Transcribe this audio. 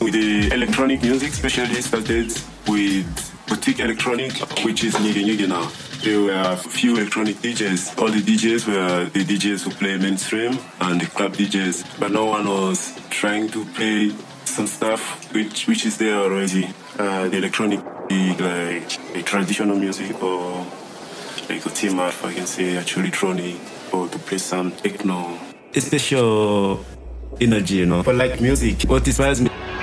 with the electronic music, especially started with boutique electronic, which is Nyege now. There were a few electronic DJs. All the DJs were the DJs who play mainstream and the club DJs, but no one was trying to play some stuff which is there already. The electronic, like the traditional music, or like a team up, I can say, actually electronic, or to play some techno. It's special energy, you know. But like music, what inspires me